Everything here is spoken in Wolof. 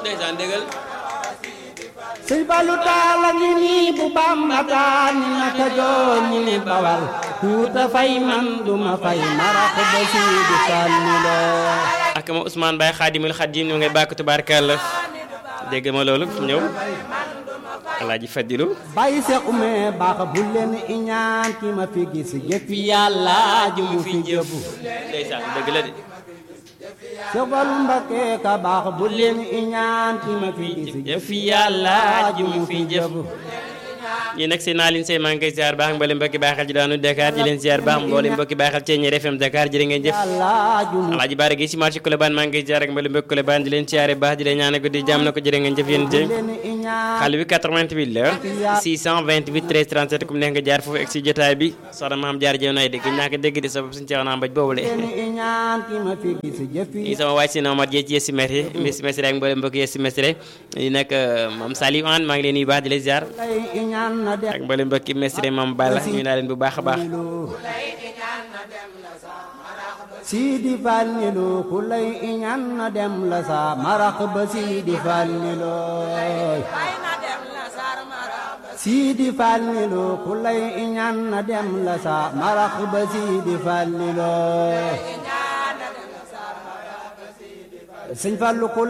ndeysaan dëggal sëñ Fallu taala ngi nii bu Bamba taan ni naka joon ñi ni bawal tuuta fay man duma fay marax ba Sidi Fallu la ak ma Ousmane Baye Xaadimul Xaadim ñu ngay bàkk tubaarkàlla dégg ma loolu ñëw Alaaji Fadilu bàyyi Seex Ume baax bu leen iñaan ki ma fi gis jëf yàlla ji mu fi jëf ndeysaan dëgg la de Seex Fallu Mbakke ka baax bu leen iñaan ki ma fi gis jëf yàlla ji mu fi jëf ñi nag seen naa leen say maa ngi koy ziar baax mboolem mbokki baaxal ji daanu Dakar di leen ziar baax mboolem mbokki baaxal ci Ñeer FM Dakar jërë ngeen jëf Alaaji Baara gi si marché Colobane maa ngi koy ziar ak mboolem mbokki Colobane di leen ziare baax di leen ñaanal guddi jàmm na ko jërë ngeen jëf yéen jë xale bi 88 la 628 13 37 ku mu neex nga jaar foofu egg si jotaay bi soxna maam jaar jëw nay dégg ñaa ko dégg di sabab suñu ceex naa mbaj boobu le i sama waaj si Omar Dieng ci Yessi Mesre ak mboolem mbokki Yessi Mesre yi nag Mame Saliou Anne maa ngi leen nuyu baax di leen ziar ak mboolem mbokki Mesre Mame Balla ñu naa leen bu baax a baax Sidi Fallilu ku lay iñaan na dem la sa marax ba Sidi Fallilu Sidi Fallilu ku lay iñaan na dem la sa marax ba Sidi Fallilu Sëñ Fallu